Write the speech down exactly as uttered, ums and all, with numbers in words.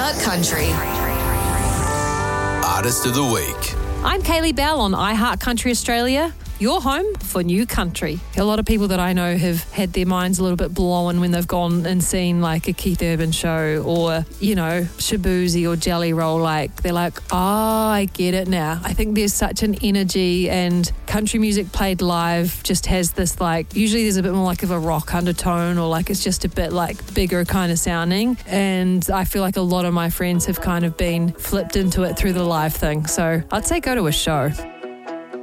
iHeart Country. Artist of the Week. I'm Kaylee Bell on iHeart Country Australia, your home for new country. A lot of people that I know have had their minds a little bit blown when they've gone and seen like a Keith Urban show or, you know, Shaboozey or Jelly Roll. Like, they're like, oh, I get it now. I think there's such an energy, and country music played live just has this like, usually there's a bit more like of a rock undertone, or like it's just a bit like bigger kind of sounding. And I feel like a lot of my friends have kind of been flipped into it through the live thing. So I'd say go to a show.